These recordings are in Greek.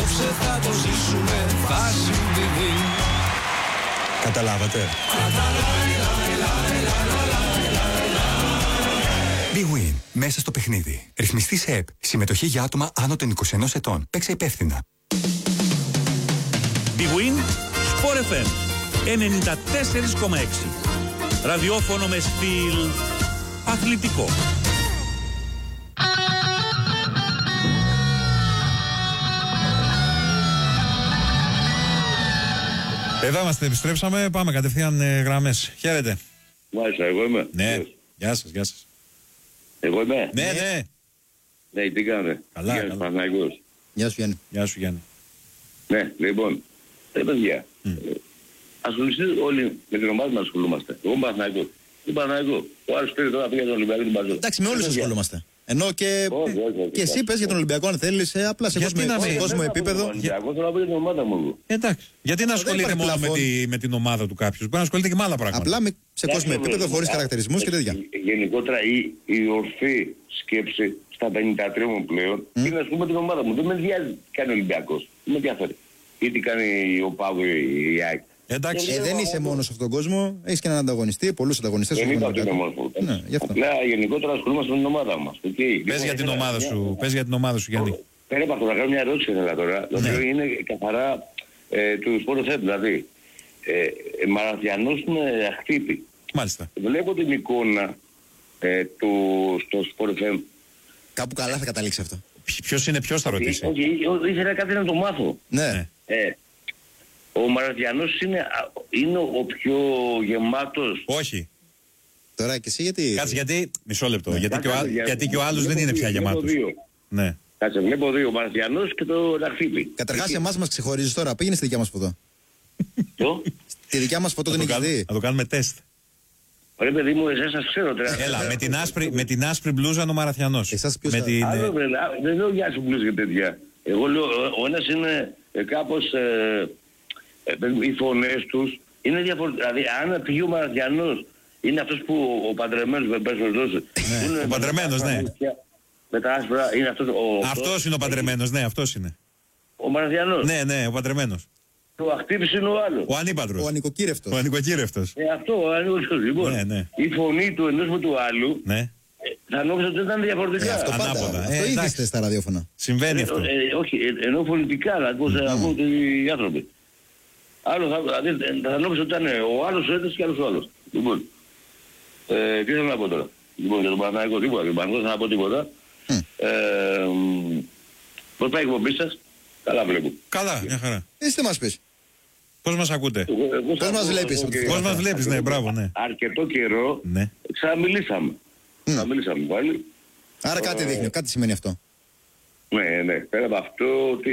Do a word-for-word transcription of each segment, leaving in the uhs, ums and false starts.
απόψε θα το ζήσουμε φάση βιδί. Καταλάβατε? Big Win. Μέσα στο παιχνίδι. Ρυθμιστή σε ΕΠ. Συμμετοχή για άτομα άνω των είκοσι ένα ετών. Παίξε υπεύθυνα. Big Win, Sport εφ εμ ενενήντα τέσσερα κόμμα έξι. Ραδιόφωνο με στυλ αθλητικό. Εδώ είμαστε, επιστρέψαμε, πάμε κατευθείαν ε, γραμμές. Χαίρετε. Μάλιστα, εγώ είμαι. Ναι, γεια σας, γεια σας. Εγώ είμαι. Ναι, ναι. Ναι, τι κάνετε? Καλά, Γεια σας, καλά. Παναγιώτης. Γεια σου Γιάννη. Γεια σου Γιάννη. Ναι, λοιπόν, ρε παιδιά, Mm. ε, ασχοληθείτε όλοι με την ομάδα μας ασχολούμαστε. Εγώ είμαι Παναγιώτης. Τι Παναγιώτης, ο άλλος πήρε τώρα πήγε τον Ολυμπιακό την Παζό. Εντάξει, με όλους ασχολούμαστε. Ενώ και, Όχι, όχι, όχι, και εσύ όχι. πες για τον Ολυμπιακό αν θέλεις, ε, απλά σε Γιατί κόσμο, να σε μην- κόσμο επίπεδο. Εγώ θέλω να πω για την ομάδα μου εγώ. Εντάξει. Γιατί να δεν ασχολείται υπάρχει μόνο με, πλαφόν. τη, με την ομάδα του κάποιος. Μπορεί να ασχολείται και με άλλα πράγματα. Απλά με, σε κόσμο Εντάξει, επίπεδο, βέβαια. χωρίς Α, χαρακτηρισμούς και τέτοια. ε, Γενικότερα η, η ορθή σκέψη στα πενήντα τρία μου πλέον Mm. είναι να πούμε την ομάδα μου. Δεν με ενδιάζει τι κάνει ο Ολυμπιακός. Δεν με ενδιαφέρει. Ή τι κάνει ο Πάγο ή η ΑΕΚ. Εντάξει. Ε, δεν είσαι μόνος σε αυτόν τον κόσμο, έχεις και έναν ανταγωνιστή, πολλούς ανταγωνιστές. Δεν στον είπα ότι είμαι Ολυμπιακό. μόνος μου. Ναι, γι' αυτό. Απλά γενικότερα ασχολούμαστε με την ομάδα μας. Okay. Πες για την ομάδα σου, πες για την ομάδα σου Γιάννη. Πέρα από αυτό, να κάνω μια ερώτηση ήθελα τώρα. Το Ναι. οποίο είναι καθαρά ε, του Sport εφ εμ. Δηλαδή, ε, ε, Μαραθιανός με χτύπη. Μάλιστα. Βλέπω την εικόνα ε, του στο Sport εφ εμ. Κάπου καλά θα καταλήξει αυτό. Ποιος είναι, ποιος θα ρωτήσει. Όχι, όχι, ήθελα κάτι να το μάθω. Ναι. Ε, ο Μαραθιανός είναι, α, είναι ο πιο γεμάτος. Όχι. Τώρα και εσύ γιατί. Κάτσε γιατί. Μισό λεπτό. Ναι. Γιατί, και ο, α- Κάτσε, γιατί και ο άλλος δεν βλέπω είναι δύο, πια βλέπω γεμάτος. δύο. Ναι. Κάτσε, βλέπω δύο, ο Μαραθιανός και το Ραχτύπη. Καταρχάς Εκεί. εμάς μας ξεχωρίζεις τώρα. Πήγαινε στη δικιά μας φωτό. Ποιο? Τη δικιά μας φωτό Θα δεν το, έχεις κάνουμε, δει. θα το κάνουμε τεστ. Ρε παιδί μου, εσάς σας ξέρω. τρε- Έλα, με την άσπρη, με την άσπρη μπλούζα είναι ο Μαραθιανός. Εσάς ποιος με θα- την, ε, Άλλο, βρε, α, δεν λέω για σου μπλούς και τέτοια. Εγώ λέω, ο- ο ένας είναι ε, κάπως, ε, ε, οι φωνές τους είναι διαφορετικές. Δηλαδή, αν πηγεί ο Μαραθιανός, είναι αυτός που ο παντρεμένος με πέσω δώσει. Ναι, ο παντρεμένος, ναι. Με τα άσπρα, είναι αυτός ο... αυτός είναι ο παντρεμένος, ναι, αυτός είναι. Ο Μαραθιανός. Ναι, ναι, ο παντρεμένος. Το αχτύπης είναι ο άλλος. Ο ανύπαντρος. Ο ανοικοκύρευτος. Ο ανοικοκύρευτος. Ε, αυτό, ο άλλος. Λοιπόν, Ναι, ναι. η φωνή του ενός με του άλλου, Ναι, ε, θα νόμιζα ότι ήταν διαφορετικά. Ε, αυτό Ανάποδα. πάντα. Ε, Αυτό εντάξει. είδηστε στα ραδιόφωνα. συμβαίνει Ε, αυτό. ε, όχι, ε, ενώ φωνητικά, δηλαδή πώς mm. ακούγονται οι άνθρωποι. Άλλο θα, δηλαδή, ε, θα νόμιζα ότι ήταν ο άλλος ο ένας και άλλος ο άλλος. Λοιπόν, ε, τι θέλω να πω τώρα. Λοιπόν, για τον Παναθηναϊκό τίποτα, για τον Παναθηναϊκό δεν θα πω τίποτα. Mm. Ε, μ, πώς πάει η εκπομπή σας? Καλά βλέπω. Καλά, μια χαρά. Εσύ τι μας πεις. Πώς μας ακούτε. Εγώ- εγώ Πώς σας μας ακούω, βλέπεις εγώ από τη και- Πώς μας βλέπεις, ναι, μπράβο, ναι. Αρκετό καιρό Ναι. ξαναμιλήσαμε. Ξαναμιλήσαμε πάλι. Άρα κάτι Ε, δείχνει. Κάτι σημαίνει αυτό. Ναι, ναι. Πέρα από αυτό ότι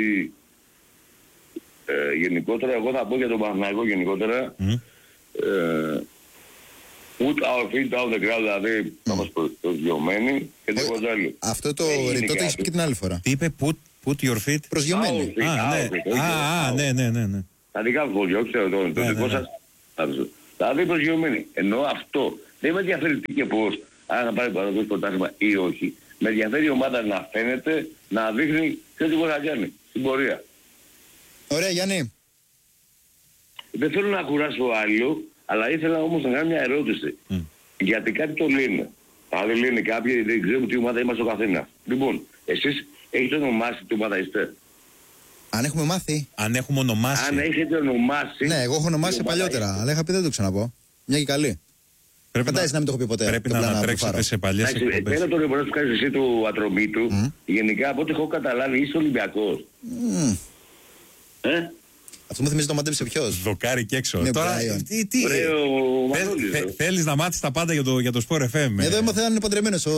ε, γενικότερα, εγώ θα πω για τον Παναθηναϊκό γενικότερα, Μμ. ε, put our feet on the ground, δηλαδή να μας προσγειωμένοι και τίποτα άλλο. Αυτό το Δεν είναι ρητό το έχεις κάτι. πει και την άλλη φορά. Τι είπε, put, put your feet. Προσγειωμένη. Out. Α, ναι. out, όχι, Α, α, out. ναι, ναι, ναι, ναι. Τα δικά μου σχόλια, όχι ξέρω το, το Ναι, δικό ναι, ναι. σας. Δηλαδή προσγειωμένοι. Ενώ αυτό δεν με ενδιαφέρει τι και πώς, αν θα πάρει παραδόσεις πρωτάθλημα ή όχι. Με ενδιαφέρει η ομάδα να φαίνεται, να δείχνει και τι μπορεί να κάνει στην πορεία. Ωραία Γιάννη. Δεν θέλω να κουράσω άλλο, αλλά ήθελα όμως να κάνω μια ερώτηση. Μμ. Γιατί κάτι το λένε. Αν λένε κάποιοι, δεν ξέρουμε τι ομάδα είμαστε ο καθένας. Λοιπόν, εσείς έχετε ονομάσει τι ομάδα είστε. Αν έχουμε μάθει. Αν έχουμε ονομάσει. Αν έχετε ονομάσει... Ναι, εγώ έχω ονομάσει τι ομάδα παλιότερα. είστε. Αλλά είχα πει δεν το ξαναπώ. Μια και καλή. Πρέπει Φαντάζεσαι να μην το έχω πει ποτέ. Πρέπει το να πλάνα του ανατρέξετε Φάρο. σε παλιές Εντάξει, εκπομπές. πέρα το ρεπορτάζ που κάνεις εσύ του Ατρομήτου, Μμ. γενικά από ό,τι έχω καταλάβει είσαι Ολυμπιακός. Μμμ. Ε? Αυτό μου θυμίζει το μαντέψε ποιος. Δοκάρι και έξω. Ναι, Τώρα, Brian. τι, τι, Ρε, ο θες- Μανώλης, θε- ρε. θέλεις να μάθεις τα πάντα για το, για το Sport εφ εμ. Εδώ έμαθα αν είναι παντρεμένος ο...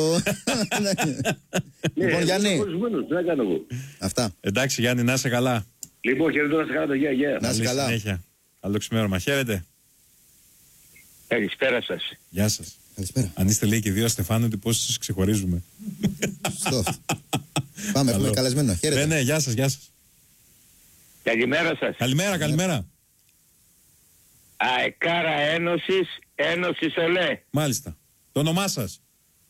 Ναι, Λοιπόν εγώ Γιάννη. είμαι χωρισμένος, τι να κάνω εγώ. Αυτά. Εντάξει Γιάννη, να είσαι καλά. Λοιπόν, χαίρετε να σε καλά παιδιά, γεια. Να είσαι Καλή καλά. συνέχεια. Καλό ξημέρωμα. Χαίρετε. Καλησπέρα σας. Γεια σας. Καλησπέρα. Αν είστε λέει και δύο Στεφάνου, ότι πώς σας ξεχωρίζουμε. Σωστό. Πάμε, έχουμε Καλό. καλεσμένο. Ναι, Χαίρετε. ναι, γεια σας, γεια σας. Καλημέρα σας. Καλημέρα, καλημέρα. Αεκάρα Ένωσης, Ένωση Σολέ. Μάλιστα. Το όνομά σας.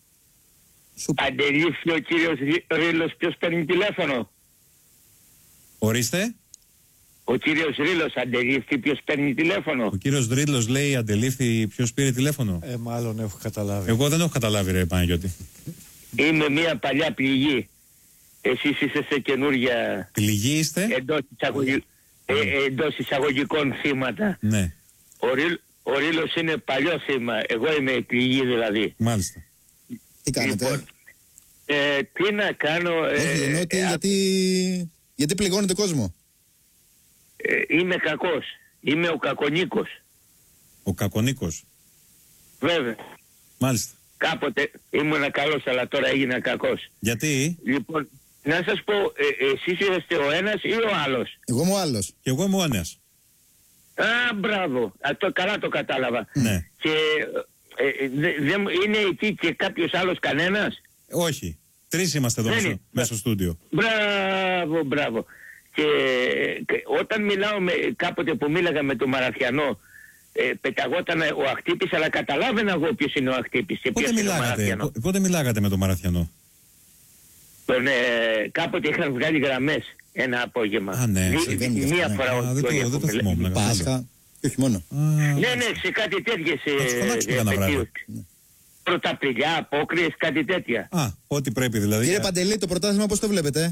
Αντελήφθη ο κύριος Ρι- Ρήλος, ποιος παίρνει τηλέφωνο. Ορίστε. Ο κύριος Ρήλος αντελήφθη ποιος παίρνει τηλέφωνο. Ο κύριος Ρήλος λέει αντελήφθη ποιος πήρε τηλέφωνο. Ε, μάλλον έχω καταλάβει. Εγώ δεν έχω καταλάβει ρε Παναγιώτη. Είμαι μια παλιά πληγή. Εσείς είστε σε καινούργια... Πληγή είστε. Εντός, εισαγωγη... ε, εντός εισαγωγικών θύματα. Ναι. Ο, Ρήλ... ο Ρήλος είναι παλιό θύμα. Εγώ είμαι η πληγή δηλαδή. Μάλιστα. Τι κάνετε. Λοιπόν, ε, τι να κάνω... Όχι, ε, εννοώ ότι ε, γιατί, γιατί πληγώνετε κόσμο. ε, είμαι κακός. Είμαι ο Κακονίκος. Ο Κακονίκος. Βέβαια. Μάλιστα. Κάποτε ήμουν καλός, αλλά τώρα έγινα κακός. Γιατί? Λοιπόν, να σας πω, ε, εσείς είστε ο ένας ή ο άλλος? Εγώ είμαι ο άλλος. Και εγώ είμαι ο ένας. Α, μπράβο. Α, το, καλά το κατάλαβα. Ναι. Και ε, ε, δε, δε, είναι εκεί και κάποιος άλλος κανένας? Όχι. Τρεις είμαστε εδώ Δεν μέσα, είναι. μέσα στο στούντιο. Μπράβο, μπράβο. Και, και όταν μιλάω με, κάποτε που μίλαγα με τον Μαραθιανό, ε, πεταγόταν ο Αχτύπης, αλλά καταλάβαινα εγώ ποιος είναι ο Αχτύπης και Πότε ποιος είναι ο μιλάγατε, Μαραθιανό. πο- πότε μιλάγατε με τον Μαραθιανό? Τον, ε, κάποτε είχαν βγάλει γραμμές ένα απόγευμα. Α, ναι, Δι- συμβαίνει δι- και μία αυτό, ναι. φορά Α, ο δεν το, Τόλια δεν που το μιλά- θυμόμουν. Πάσχα. Και όχι μόνο. Α, Ναι, ναι, σε κάτι τέτοιες Θα τους φωνάξουμε κανένα βράδυ. πρωταπηλιά, απόκριες, κάτι τέτοια. Α, ό,τι πρέπει δηλαδή. Κύριε Παντελή, το πρωτάθλημα πώς το βλέπετε?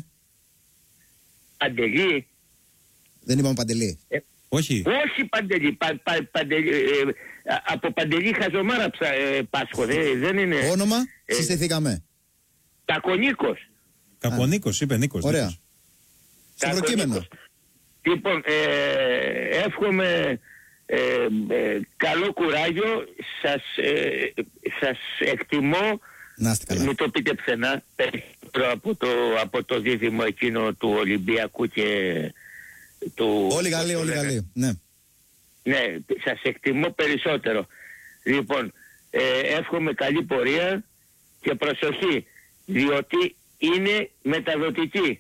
Παντελή. Δεν είπαμε Παντελή. Όχι. Όχι Παντελή. Πα, πα, παντελή ε, α- από Παντελή χαζομάρα ψα, ε, Πάσχο. Δε, δεν είναι. Όνομα, ε, συστηθήκαμε. Κακονίκος. Κακονίκος, είπε Νίκος. Ωραία. Νίκος. Στο προκείμενο. Κακονίκος. Λοιπόν, ε, εύχομαι ε, ε, καλό κουράγιο. Σας, ε, σας εκτιμώ. Να είστε καλά. Μην το πείτε πουθενά. Περισσότερο από το, από το δίδυμο εκείνο του Ολυμπιακού και του... Όλοι Γαλλοί, όλοι Γαλλοί. Ναι. Ναι, σας εκτιμώ περισσότερο. Λοιπόν, ε, εύχομαι καλή πορεία και προσοχή, διότι είναι μεταδοτική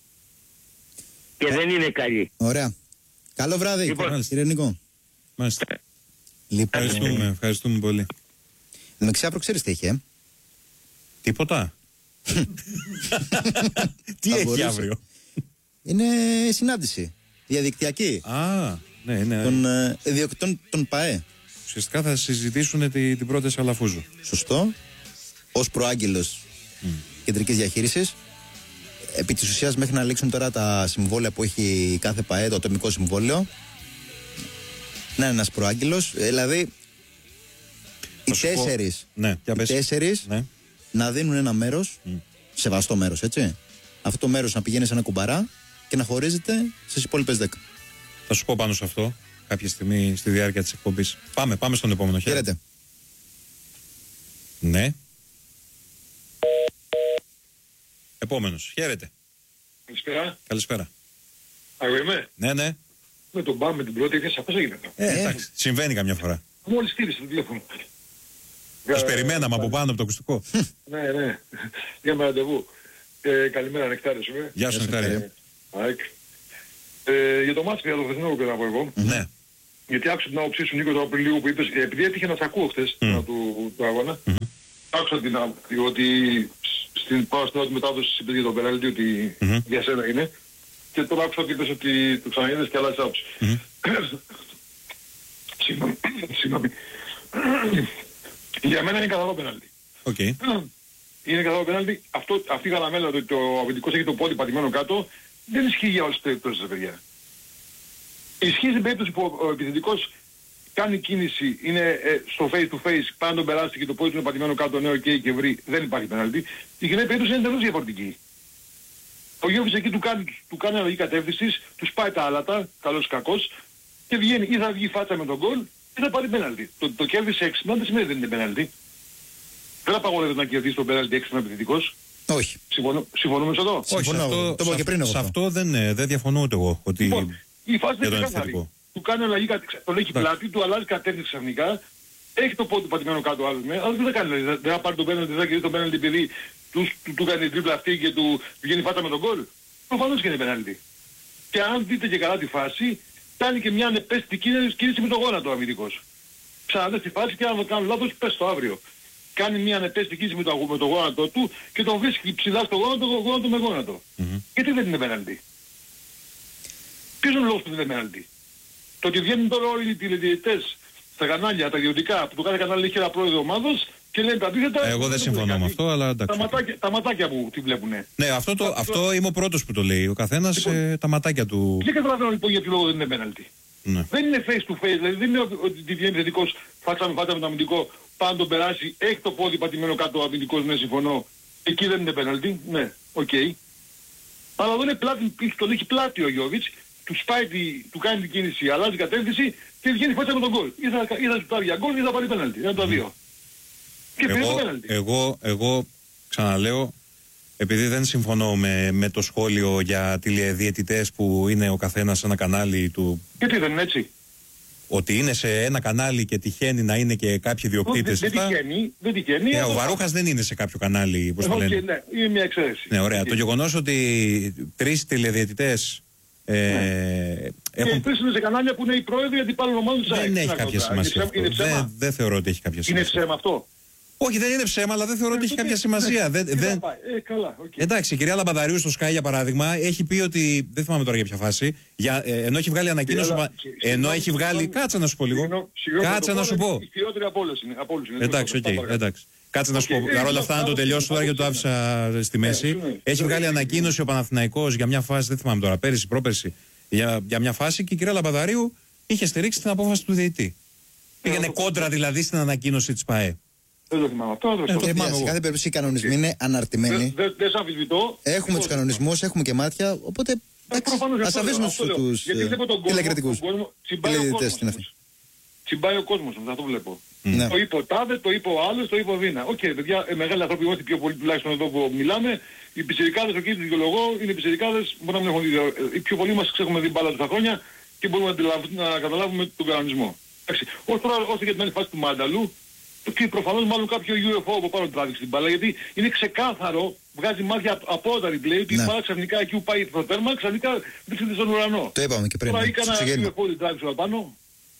και δεν είναι καλή. Ωραία. Καλό βράδυ, Λοιπόν. κύριε Νικό. Μάλιστα. Λοιπόν, Ευχαριστούμε, ευχαριστούμε πολύ. με ξάπρο ξέρεις τι έχει, ε? Τίποτα. Τι Θα έχει μπορούσε. αύριο? Είναι συνάντηση διαδικτυακή Α, ναι, ναι. των ε, ιδιοκτητών των ΠΑΕ. Ουσιαστικά θα συζητήσουν τη, την πρόταση Αλαφούζου. Σωστό. Ως προάγγελος κεντρικής διαχείρισης. Επί της ουσίας, μέχρι να λήξουν τώρα τα συμβόλαια που έχει η κάθε ΠΑΕ, το ατομικό συμβόλαιο, να είναι ένας προάγγελος. Ε, δηλαδή, οι Θα σου πω- τέσσερις, Ναι, για οι πες. τέσσερις Ναι. να δίνουν ένα μέρος, σεβαστό μέρος, έτσι. Αυτό το μέρος να πηγαίνει σε ένα κουμπαρά και να χωρίζεται στις υπόλοιπες δέκα. Θα σου πω πάνω σε αυτό κάποια στιγμή στη διάρκεια της εκπομπής. Πάμε, πάμε στον επόμενο. Χαίρετε. Ναι. Επόμενος. Χαίρετε. Καλησπέρα. Καλησπέρα. Α, εγώ είμαι. Ναι, ναι. Με τον Μπαμ, με την πρώτη έκθεση, πώς έγινε αυτό. Ε, εντάξει. Συμβαίνει καμιά φορά. Μόλις στήρισε το τηλέφωνο. Τους Ε, περιμέναμε από πάνω από το ακουστικό. Ναι, ναι. Είχαμε ραντεβού. Ε, καλημέρα, Νεκτάριος είμαι. Γεια σου, Νεκτάρια. ΑΕΚ. Ε, για το μάτς πια το χθεσινό που να πω εγώ. Ναι. Γιατί άκουσα την άποψή σου, Νίκο, τώρα πριν λίγο που είπες, ε, επειδή έτυχε να σ' ακούω χθες mm. του, του αγώνα, mm-hmm. άκουσα την άποψη ότι στην πάω στην άλλη μετάδοση είπες για τον πέναλτι ότι mm-hmm. για σένα είναι. Και τώρα άκουσα ότι είπες ότι το ξαναείδες και αλλάζεις άποψη. Mm-hmm. Συγγνώμη. Συγγνώμη. Για μένα είναι καθαρό πέναλτι. Οκ. Είναι καθαρό πέναλτι. Αυτό, αυτή η γαλαμέλα ότι ο αμυντικός έχει το πόδι πατημένο κάτω δεν ισχύει για όλες τις περιπτώσεις, παιδιά. Ισχύει στην περίπτωση που ο επιθετικός κάνει κίνηση, είναι ε, στο face to face, πάνω τον περάσει και το πόδι του είναι πατημένο κάτω, ναι, okay, και βρει, δεν υπάρχει πέναλτι. Η γυναίκα περίπτωση είναι τελείως διαφορετική. Ο Γιώργης εκεί του κάνει, του κάνει αλλαγή κατεύθυνσης, του σπάει τα άλατα, καλός ή κακός, και βγαίνει ή θα βγει φάτσα με τον γκολ ή θα πάρει πέναλτι. Το, το κέρδισε έξυπνα, δεν σημαίνει ότι δεν είναι πέναλτι. Δεν απαγορεύεται να κερδίσει τον πέναλτι έξυπνα επιθετικός. Όχι. Συμφωνώ, συμφωνούμε σε αυτό. Όχι, Συμφωνώ, αυτό, το είπα και πριν εγώ σε αυτό. αυτό δεν, ε, δεν διαφωνώ ούτε εγώ. Ότι Λοιπόν, η φάση για είναι τον ξεκάθαρη. επιθετικό. Του κάνει αλλαγή, κατ- τον έχει πλάτη, του αλλάζει κατεύθυνση ξαφνικά, έχει το πόδι του πατημένο κάτω άλλος, ναι, αλλά δεν θα κάνει, δηλαδή, δεν θα πάρει τον πέναλτι, δεν θα κερδίσει τον πέναλτι επειδή του, του, του κάνει τρίπλα αυτή και του βγαίνει φάτα με τον γκολ. Προφανώς και είναι πέναλτι. Και αν δείτε και καλά τη φάση, κάνει και μια ανεπαίσθητη κίνηση με τον γόνατο ο αμυντικός. Ξαναδες τη φάση και αν κάνω λάθος, πες το αύριο. Κάνει μια ανεπαίσθητη κίνηση με το, με το γόνατο του και τον βρίσκει ψηλά στο γόνατο, γόνατο με γόνατο. Mm-hmm. Γιατί δεν είναι πέναλτι. Ποιος είναι ο λόγος που δεν είναι πέναλτι? Το ότι βγαίνουν τώρα όλοι οι τηλεδιαιτητές στα κανάλια, τα ιδιωτικά, που το κάθε κανάλι έχει ένα πρόεδρο ομάδος και λένε τα αντίθετα. Εγώ δεν συμφωνώ με αυτό, αλλά εντάξει. Τα ματάκια, τα ματάκια που τη βλέπουνε. Ναι, αυτό, το, αυτό είμαι ο πρώτος που το λέει. Ο καθένας Λοιπόν, ε, τα ματάκια του. Δεν καταλαβαίνω λοιπόν για ποιο λόγο δεν είναι πέναλτι. Ναι. Δεν είναι face to face, δηλαδή δεν είναι ότι βγαίνει θετικός, φάτσα με φάτσα με το αμυντικό, πάνω τον περάσει, έχει το πόδι πατημένο κάτω ο αμυντικός, ναι συμφωνώ. Εκεί δεν είναι πέναλτι, ναι, οκ. Okay. Αλλά εδώ είναι πλάτη, τον έχει πλάτη ο Γιώβιτς, του σπάει, του κάνει την κίνηση, αλλάζει κατεύθυνση και βγαίνει φάτσα με τον γκολ. Ή θα, ή θα σου πάρει για γκολ ή θα πάρει πέναλτι, ένα από τα δύο. Και πήρε το πέναλτι. Εγώ, εγώ ξαναλέω, επειδή δεν συμφωνώ με, με το σχόλιο για τηλεδιαιτητές που είναι ο καθένας σε ένα κανάλι του... Γιατί δεν είναι έτσι? Ότι είναι σε ένα κανάλι και τυχαίνει να είναι και κάποιοι ιδιοκτήτες. Δεν τυχαίνει, δεν τυχαίνει. Ε, ο Βαρούχας δεν είναι σε κάποιο κανάλι, πώς το λένε. Okay, ναι, είναι μια εξαίρεση. Ναι, ωραία. Το γεγονός ότι τρεις τηλεδιαιτητές ε, ναι. έχουν... Και τρεις είναι σε κανάλια που είναι οι πρόεδροι αντιπάλων ομάδων της ΑΕΚ. Δεν έχει κάποια σημασία. Είναι ψέμα. Δεν, δεν θεωρώ ότι έχει κάποια σημασία. Είναι ψέμα αυτό? Όχι, δεν είναι ψέμα, αλλά δεν θεωρώ ότι έχει κάποια σημασία. Δεν, δεν... Ε, καλά, okay. Εντάξει, η κυρία Λαμπαδαρίου στο Sky για παράδειγμα έχει πει ότι. Δεν θυμάμαι τώρα για ποια φάση. Για, ε, ενώ έχει βγάλει ανακοίνωση. Κυρία, ενώ έχει βγάλει. Κάτσε να σου πω λίγο. Κάτσε να σου πω. Η χειρότερη από όλες είναι. Εντάξει, οκ, εντάξει. Κάτσε να σου πω. Παρ' όλα αυτά να το τελειώσω τώρα γιατί το άφησα στη μέση. Έχει βγάλει ανακοίνωση ο Παναθηναϊκός για μια φάση, δεν θυμάμαι τώρα, πέρυσι, πρόπερσι, για, για μια φάση και η κυρία Λαμπαδαρίου είχε στηρίξει την απόφαση του διαιτητή. Πήγαινε κόντρα δηλαδή στην ανακοίνωση της ΠΑΕ. Δεν το θυμάμαι αυτό. Ε, σε κάθε περίπτωση οι κανονισμοί είναι αναρτημένοι. Δεν δε, δε αμφισβητώ. Έχουμε τους κανονισμούς, έχουμε και μάτια, οπότε ας αφήσουμε τους τηλεκριτικούς. Τσιμπάει ο κόσμος, θα το βλέπω. Ναι. Το είπε ο τάδε, το είπε ο άλλος, το είπε ο Δίνα. Οκ, okay, παιδιά, ε, μεγάλοι άνθρωποι είμαστε πιο πολύ τουλάχιστον εδώ που μιλάμε. Οι πιτσιρικάδες, ο κύριος δικαιολογώ, είναι πιτσιρικάδες, μπορεί να μην έχουν δει. Οι πιο πολλοί μας έχουμε δει μπάλα τόσα χρόνια και μπορούμε να, να καταλάβουμε τον κανονισμό. Όσο τώρα, όσο για την άλλη φάση του Μάνταλου, και προφανώς μάλλον κάποιο γιου εφ ο από πάνω τράβηξε την μπάλα, γιατί είναι ξεκάθαρο, βγάζει μάτια από τα replay, ότι η μπάλα ξαφνικά εκεί που πάει στο τέρμα, ξαφνικά βρίσκεται στον ουρανό. Το είπαμε και πριν. Τώρα ή κανένα γιου εφ ο την τράβηξε από πάνω.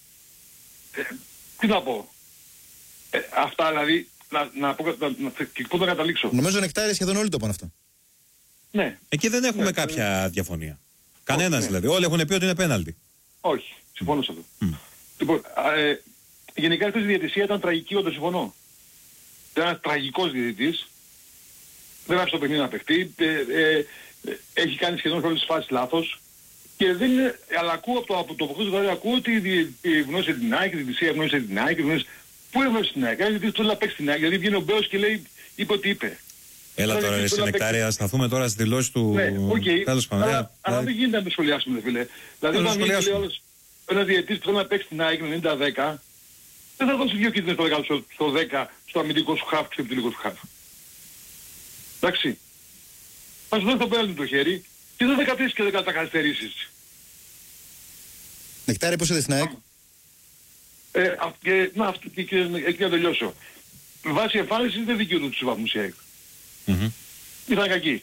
Ε, τι να πω. Ε, αυτά δηλαδή, να, να πω, να, να, και πού θα καταλήξω. Νομίζω Νεκτάρια σχεδόν όλοι το είπαν αυτό. Ναι. Εκεί δεν έχουμε ναι, κάποια ναι. διαφωνία. Κανένας ναι. δηλαδή. Όλοι έχουν πει ότι είναι πέναλτι. Όχι. Συμφωνώ σε αυτό. Mm. Λοιπόν, ε, γενικά αυτή η διαιτησία ήταν τραγική, όντως συμφωνώ. Ήταν ένας τραγικός διαιτητής. Δεν άφησε το παιχνίδι να παιχτεί. Ε, ε, ε, έχει κάνει σχεδόν όλες τις φάσεις λάθος. Και δεν είναι, αλλά ακούω από το, από το αποκτός δηλαδή, ακούω ότι ευνόησε την ΑΕΚ, η διαιτησία ευνόησε την ΑΕΚ, ευνόησε... Πού ευνόησε την ΑΕΚ, γιατί θέλει να παίξει την ΑΕΚ, δηλαδή βγαίνει ο Μπέος και λέει, είπε ότι είπε. Έλα τώρα ρε στην Νεκτάρια, σταθούμε τώρα στη δηλώση του... Ναι, οκ, okay. αλλά, αλλά δεν γίνεται να το σχολιάσουμε, φίλε. Δηλαδή όταν βγαίνει ένας διαιτητής που θέλει να παίξει την ΑΕΚ ενενήντα δέκα, δεν θα δώσει δύο κίτρινες στο, στο δέκα, στο αμυντικό σου χάφ και στο επιτελικό σου χάφ. Εντάξει. Ας δώσει το πέρασμα το χέρι και δεν θα κατήσεις και δεν κατακαθυστερήσεις. Νεκτάρι, πώς είδες την ΑΕΚ? Ε, και, να, αυτό, και, και, εκεί να τελειώσω. Βάσει εμφάνισης δεν δικαιούται τους βαθμούς η ΑΕΚ. Mm-hmm. Ήταν κακή.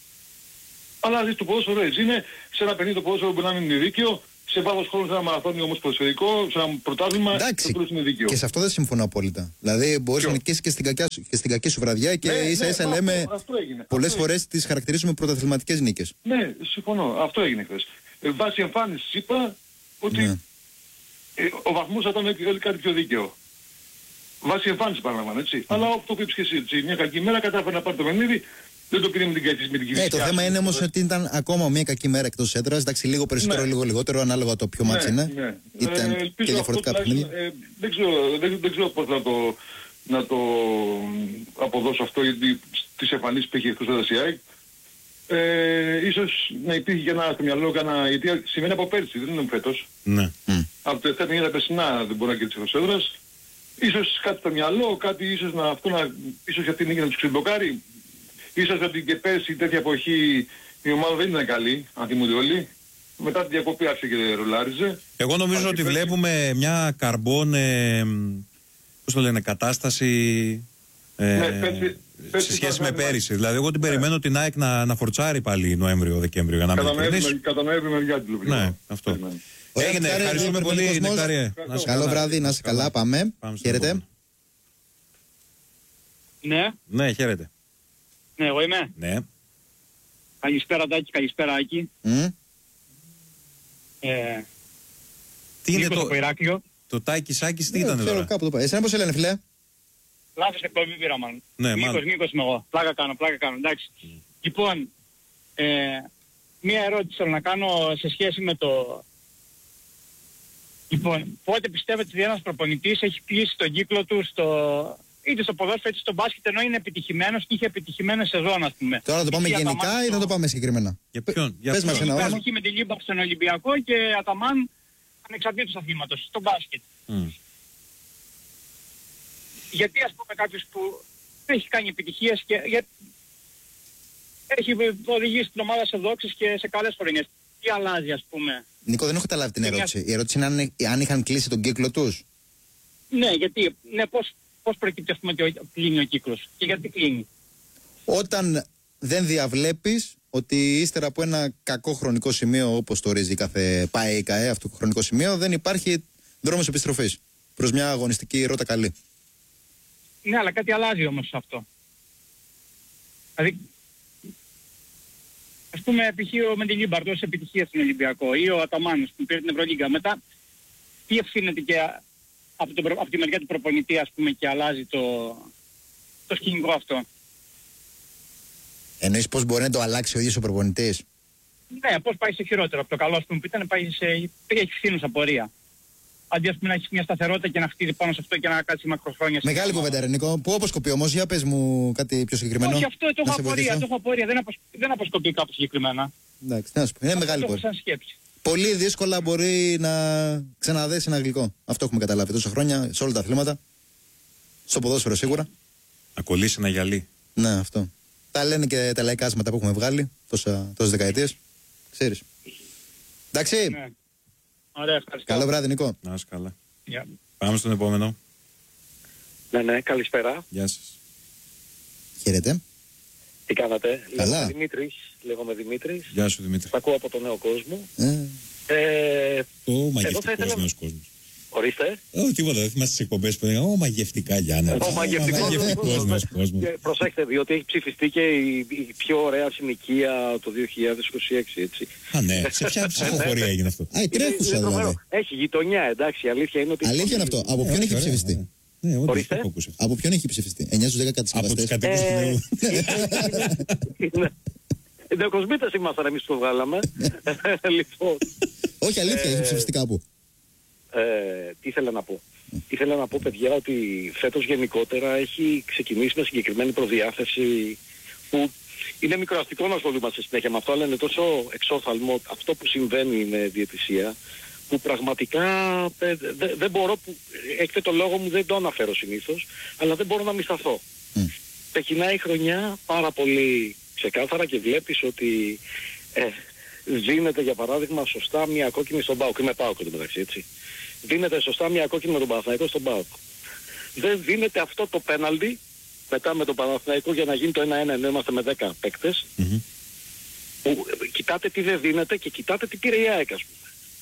Αλλά δεις το ποδόσφαιρο έτσι είναι, σε ένα παιχνίδι το ποδόσφαιρο μπορεί να μην είναι δίκαιο, σε βάθος χρόνου σε ένα μαραθώνιο όμως ποδοσφαιρικό, σε ένα πρωτάθλημα, εντάξει, το είναι δίκαιο. Και σε αυτό δεν συμφωνώ απόλυτα. Δηλαδή μπορείς να νικήσεις και στην κακιά, και στην κακή σου βραδιά και ναι, ίσα ίσα ναι, λέμε αυτό, αυτό πολλές αυτό φορές τις χαρακτηρίζουμε πρωταθληματικές νίκες. Ναι, συμφωνώ. Αυτό έγινε χθες. Ε, βάσει εμφάνισης είπα ότι ναι. ε, ο βαθμός θα ήταν κάτι πιο δίκαιο. Βάσει εμφάνισης παραλαμβάνω, έτσι. Mm. Αλλά αυτό που είπες και εσύ, έτσι, μια κακή μέρα κατάφερε να πάρει το παιχνίδι, δεν το πήρε με την κακή με την κυβέρνηση. Ναι, το θέμα είναι όμως ότι ήταν ακόμα μια κακή μέρα εκτός έδρας, εντάξει, λίγο περισσότερο, ναι. λίγο λιγότερο, ανάλογα το ποιο ναι, μάτς είναι. Ναι. Ήταν ε, και διαφορετικά παιχνίδια. Ε, δεν, ξέρω, δεν, δεν ξέρω πώς να το, να το αποδώσω αυτό, γιατί τις εμφανίσεις που έχει εκτός έδρας η ΑΕΚ. Ε, ίσως να υπήρχε και ένα στο μυαλό, κανένα, γιατί σημαίνει από πέρσι, δεν είναι φέτος. Ναι. Mm. Από το εφτά τα περσινά δεν μπορεί να κερδίσει εκτός έδρας. Ίσως κάτι στο μυαλό, κάτι ίσως να, αυτό να, ίσως αυτή την νίκη να τους ξεμπλοκάρει. Ίσως ότι και πέρσι τέτοια εποχή η ομάδα δεν ήταν καλή, αν θυμούνται όλοι. Μετά τη διακοπή άρχισε και ρολάριζε. Εγώ νομίζω Άρχι ότι πέρσι. Βλέπουμε μια καρμπόν, ε, πώς το λένε, κατάσταση ε, ναι, πέρσι, πέρσι σε σχέση με πέρυσι. Δηλαδή εγώ την ναι. περιμένω την ΑΕΚ να, να φορτσάρει πάλι Νοέμβριο-Δεκέμβριο για να μην κερδίσει. Κατά Νοέμβριο με διάτηλο. Ναι, αυτό. Περιμένω. Έγινε, ευχαριστούμε πολύ Νεκτάρια. Καλό βράδυ, να είσαι καλά, πάμε. Χαίρετε. Ναι. Ναι, χαίρετε. Ναι, εγώ είμαι. Ναι. Καλησπέρα Τάκη, καλησπέρα Άκη. Mm. Ε, Τι είναι το, από Ηράκλειο. το Τάκη Σάκης, τι ήταν Ξέρω τώρα. κάπου το πάει. Εσένα πώς σε λένε, φιλέ? Λάθος εκπομπή πήρα μάλλον. Ναι, Νίκος, μάλλον. Νίκος είμαι εγώ. Πλάκα κάνω, πλάκα κάνω. Εντάξει. Mm. Λοιπόν, ε, μία ερώτηση θέλω να κάνω σε σχέση με το... Λοιπόν, πότε πιστεύετε ότι ένας προπονητής έχει κλείσει τον κύκλο του στο... είτε στο ποδόσφαιρο είτε στο μπάσκετ, ενώ είναι επιτυχημένος και είχε επιτυχημένη σεζόν, ας πούμε. Τώρα το πάμε γενικά ή θα το πάμε συγκεκριμένα? Για ποιον? Για Πες μας ένα όνομα. Υπάρχει με τη Λίμπα στον Ολυμπιακό και Αταμάν ανεξαρτήτως αθλήματος, στο μπάσκετ. Mm. Γιατί ας πούμε κάποιος που έχει κάνει επιτυχίες και για... έχει οδηγήσει την ομάδα σε δόξες και σε καλές χρονιές. Τι αλλάζει, ας πούμε? Νίκο, δεν έχω καταλάβει την Είναι ερώτηση. Η ερώτηση είναι αν, αν είχαν κλείσει τον κύκλο τους. Ναι, γιατί, ναι, πώς, πώς προκύπτει, ας πούμε, ότι κλείνει ο κύκλος και γιατί κλείνει? Όταν δεν διαβλέπεις ότι ύστερα από ένα κακό χρονικό σημείο, όπως το ορίζει κάθε ΠΑΕ, ΚΑΕ, αυτό το χρονικό σημείο, δεν υπάρχει δρόμος επιστροφής προς μια αγωνιστική ρότα καλή. Ναι, αλλά κάτι αλλάζει όμως σε αυτό. Δηλαδή, ας πούμε, π.χ. ο Μεντιλίμπαρ δώσει επιτυχία στην Ολυμπιακό ή ο Αταμάνος που πήρε την Ευρωλίγκα. Μετά, τι ευθύνεται και από, τον, από τη μεριά του προπονητή, ας πούμε, και αλλάζει το, το σκηνικό αυτό? Εννοείς πώς μπορεί να το αλλάξει ο ίδιος ο προπονητής? Ναι, πώς πάει σε χειρότερο. Από το καλό, ας πούμε, που ήταν, πάει σε... έχει φθήνουσα πορεία. Αντί, ας πούμε, να έχει μια σταθερότητα και να χτίζει πάνω σε αυτό και να κάτσει μακροχρόνια. Μεγάλη κουβέντα, ρε Νίκο. Πού αποσκοπεί όμως? Για πες μου κάτι πιο συγκεκριμένο. Όχι, αυτό το να έχω σε απορία. βοηθήσω. Το έχω απορία. Δεν, αποσ... δεν αποσκοπεί κάπου συγκεκριμένα. Εντάξει, τι να σου πω. Είναι Αυτό μεγάλη το έχω κουβέντα. σαν σκέψη. Πολύ δύσκολα μπορεί να ξαναδέσει ένα γλυκό. Αυτό έχουμε καταλάβει τόσα χρόνια σε όλα τα αθλήματα. Στο ποδόσφαιρο σίγουρα. Να κολλήσει ένα γυαλί. Ναι, αυτό. Τα λένε και τα λαϊκά άσματα που έχουμε βγάλει τόσα, τόσες δεκαετίες. Ξέρεις. Εντάξει. Ναι. Ωραία, ευχαριστώ. Καλό βράδυ, Νικό. Να είσαι καλά. Yeah. Πάμε στον επόμενο. Ναι, ναι, καλησπέρα. Γεια σας. Χαίρετε. Τι κάνατε? Καλά. Λέγομαι Δημήτρης. Λέγομαι Δημήτρης. Γεια σου, Δημήτρη. Θα ακούω από τον νέο κόσμο. Ε. Ε, Το εδώ θα μαγευτικός ήθελα... νέος κόσμος. Ορίστε. Ω, τίποτα, δεν θυμάσαι τις εκπομπές που έλεγαν. Ω, μαγευτικά Γιάννη. Ο μαγευτικός νέος κόσμος. Και προσέξτε, διότι έχει ψηφιστεί και η, η πιο ωραία συνοικία το δύο χιλιάδες είκοσι έξι, έτσι. Α, ναι. Σε ποια ψηφοφορία έγινε αυτό? Α, η τρέχουσα δηλαδή. Έχει γειτονιά, εντάξει, η αλήθεια είναι ότι... Αλήθεια είναι αυτό. Από ποιον έχει ψηφιστεί? Ναι, εγώ δεν Ορίστε. έχω ακούσει αυτό. Από ποιον έχει ψηφιστεί? εννιά στους δέκα Από τους κατασκευαστές. κατοίκους του νέου. Νεοκοσμήτες ήμασταν εμείς που το βγάλαμε. Λοιπόν, Όχι, αλήθεια, έχει ψηφιστεί κάπου. ε, τι ήθελα να πω. Ήθελα να πω, παιδιά, ότι φέτος γενικότερα έχει ξεκινήσει με συγκεκριμένη προδιάθεση που είναι μικροαστικό να ασχολούμαστε συνέχεια με αυτό, αλλά είναι τόσο εξόφθαλμο αυτό που συμβαίνει με διαιτησία, που πραγματικά ε, δε, δεν μπορώ, που, έχετε το λόγο μου, δεν το αναφέρω συνήθως, αλλά δεν μπορώ να μη σταθώ. Mm. Ξεκινάει η χρονιά πάρα πολύ ξεκάθαρα και βλέπεις ότι ε, δίνεται, για παράδειγμα, σωστά μια κόκκινη στον ΠΑΟΚ. Είμαι ΠΑΟΚ εδώ μεταξύ, έτσι. Δίνεται σωστά μια κόκκινη με τον Παναθηναϊκό στον ΠΑΟΚ. Δεν δίνεται αυτό το πέναλτι μετά με τον Παναθηναϊκό για να γίνει το ένα ένα, ενώ είμαστε με δέκα παίκτες. Mm-hmm. Που, ε, κοιτάτε τι δεν δίνεται και κοιτάτε τι πήρε η ΑΕΚ, ας πούμε.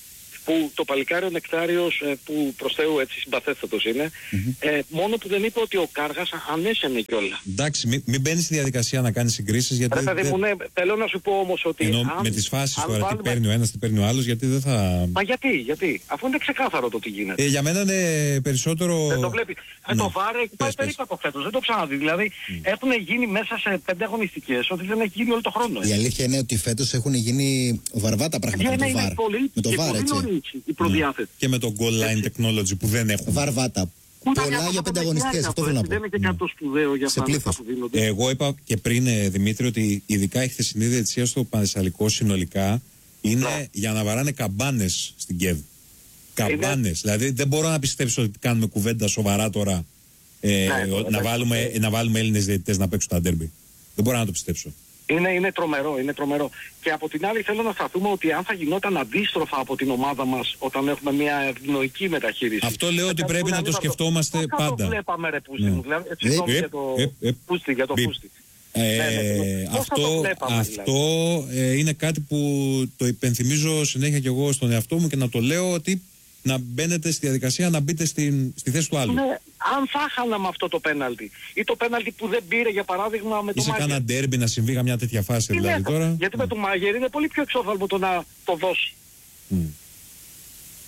Που το παλικάρι ο Νεκτάριος, ε, που προς Θεού έτσι συμπαθέστατος είναι, mm-hmm. ε, μόνο που δεν είπε ότι ο Κάργας ανέσαινε κιόλα. Εντάξει, μην, μην μπαίνεις στη διαδικασία να κάνεις συγκρίσεις, γιατί... Ρε παιδί δεν... μου, ναι, θέλω να σου πω όμως ότι... Ενώ αν, με τις φάσεις τώρα, βάλουμε... τι παίρνει ο ένας, τι παίρνει ο άλλος, γιατί δεν θα... Μα γιατί, γιατί, αφού είναι ξεκάθαρο το τι γίνεται. Ε, για μένα είναι περισσότερο... Δεν το βλέπει. Ναι. Ε, το βάρ έχει πάει περίπατο φέτος, δεν το ξαναδεί. Δηλαδή mm. έχουν γίνει μέσα σε πέντε αγωνιστικές ότι δεν έχει γίνει όλο το χρόνο. Η αλήθεια είναι ότι φέτος έχουν γίνει βαρβάτα πράγματα με το βάρ. Πολύ, Με το βάρ, πολύ έτσι. νωρίς η προδιάθεση. Και με το goal line technology που δεν έχουμε. Βαρβάτα. Πολλά για πέντε αγωνιστικές, αυτό θέλω να πω. Δεν είναι και κάτι το σπουδαίο για Σε πράγματα πλήθος. που δίνονται. Εγώ είπα και πριν, ε, Δημήτρη, ότι ειδικά η χθεσινή διαιτησία στο Πανθεσσαλικό συνολικά είναι Ναι. για να βαράνε καμπάνες στην ΚΕΔ. Καμπάνες. Δηλαδή δεν μπορώ να πιστέψω ότι κάνουμε κουβέντα σοβαρά τώρα ε, Ναι, ο- ναι, να, ναι. βάλουμε, να βάλουμε Έλληνες διαιτητές να παίξουν τα ντέρμπι. Δεν μπορώ να το πιστέψω. Είναι, είναι τρομερό, είναι τρομερό. Και από την άλλη θέλω να σταθούμε ότι αν θα γινόταν αντίστροφα από την ομάδα μας όταν έχουμε μια ευνοϊκή μεταχείριση. Αυτό λέω ότι ε, πρέπει που να μην το θα σκεφτόμαστε Μα κάτω πάντα. βλέπαμε ρε Πούστη Ναι. μου, δηλαδή, Ε, συγγνώμη ε, για το ε, ε, Πούστη, για το μπιπ. Πούστη. Ε, ναι, πώς θα το αυτό βλέπαμε, αυτό ε, είναι κάτι που το υπενθυμίζω συνέχεια κι εγώ στον εαυτό μου και να το λέω ότι να μπαίνετε στη διαδικασία να μπείτε στην, στη θέση του άλλου. Ναι, αν θα χάναμε αυτό το πέναλτι ή το πέναλτι που δεν πήρε για παράδειγμα με το Είσαι Μάγερ. κάνα ντέρμπι να συμβεί μια τέτοια φάση Τι δηλαδή λέτε, τώρα. γιατί με το Μάγερ είναι πολύ πιο εξόφθαλμο το να το δώσει. Mm.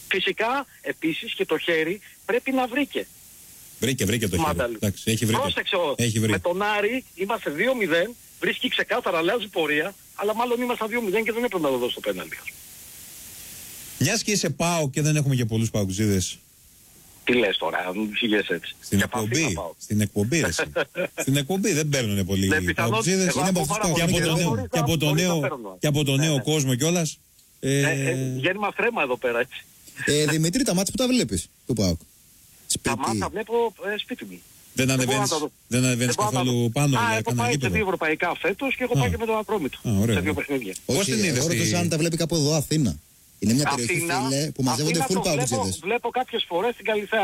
Φυσικά, επίσης και το χέρι πρέπει να βρήκε. Βρήκε, βρήκε το χέρι. Μάνταλη. Εντάξει, έχει βρει. Πρόσεξε, ο- Έχει βρει. με τον Άρη είμαστε δύο μηδέν, βρίσκει ξεκάθαρα, αλλάζει πορεία, αλλά μάλλον είμαστε δύο μηδέν και δεν έπρεπε να το δώσει το πέναλτι. Μιας και είσαι ΠΑΟ και δεν έχουμε και πολλούς παγκουζίδες. Τι λες τώρα, αν μου φύγες έτσι. Στην Και από αυτή εκπομπή, θα πάω. στην εκπομπή, ρε, εσύ. Στην εκπομπή δεν παίρνουν πολλοί Ναι, πιθανόν, παγκουζίδες. εγώ Είναι ακούω από πάρα και πολύ από το καιρό, νέο, χωρίς και να- από το χωρίς να νέο, παίρνω. και από το Ναι, νέο ναι. κόσμο κιόλας. Ε, Ε, ε, γέννημα θρέμα εδώ πέρα, έτσι. Ε, Δημήτρη, τα μάτια που τα βλέπεις του ΠΑΟΚ. Τα Σπίτι. μάτια βλέπω ε, σπίτι μου. δεν μπορώ ανεβαίνεις, να τα δω. δεν ανεβαίνεις Δεν μπορώ να τα καθόλου δω. πάνω Α, για έχω κανένα πάει σε γήπεδο. δύο ευρωπαϊκά φέτος και έχω Α. πάει και με τον Ατρόμητο. Α, ωραία. Σε δύο παιχνίδια. Πώς Όχι, την είδες εγώ τη- ρωτούσα αν τα βλέπει κάπου εδώ Αθήνα. Είναι μια περιοχή, Αθήνα- φίλε, που μαζεύονται Αθήνα full το βλέπω, παγκουτσίδες. βλέπω κάποιες φορές στην Καλυθέα.